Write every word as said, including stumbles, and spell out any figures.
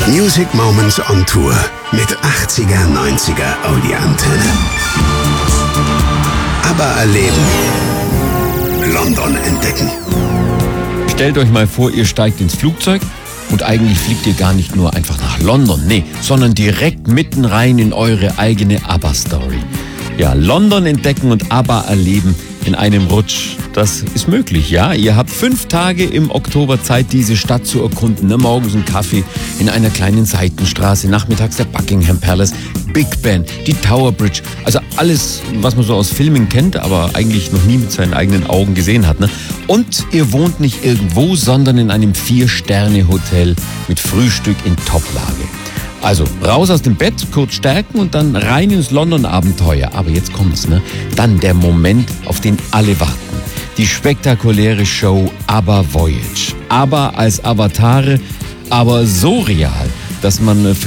Music Moments on Tour mit achtziger, neunziger Audi-Antenne. ABBA erleben, London entdecken. Stellt euch mal vor, ihr steigt ins Flugzeug und eigentlich fliegt ihr gar nicht nur einfach nach London, nee, sondern direkt mitten rein in eure eigene ABBA-Story. Ja, London entdecken und ABBA erleben in einem Rutsch, das ist möglich, ja. Ihr habt fünf Tage im Oktober Zeit, diese Stadt zu erkunden. Ne? Morgens ein Kaffee in einer kleinen Seitenstraße, nachmittags der Buckingham Palace, Big Ben, die Tower Bridge. Also alles, was man so aus Filmen kennt, aber eigentlich noch nie mit seinen eigenen Augen gesehen hat. Ne? Und ihr wohnt nicht irgendwo, sondern in einem Vier-Sterne-Hotel mit Frühstück in Toplage. Also raus aus dem Bett, kurz stärken und dann rein ins London-Abenteuer. Aber jetzt kommt's, ne? Dann der Moment, auf den alle warten. Die spektakuläre Show ABBA Voyage. ABBA als Avatare, aber so real, dass man